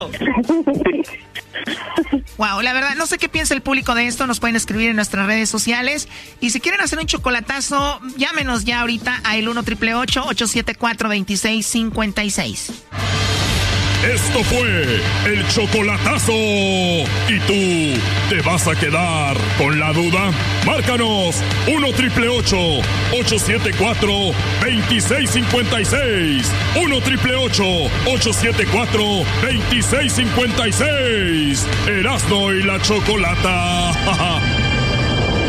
Wow, la verdad, no sé qué piensa el público de esto. Nos pueden escribir en nuestras redes sociales. Y si quieren hacer un chocolatazo, llámenos ya ahorita a el 1-888-874-2656. Esto fue el chocolatazo. ¿Y tú te vas a quedar con la duda? Márcanos 1-888-874-2656. 1-888-874-2656. Erasmo y la Chocolata.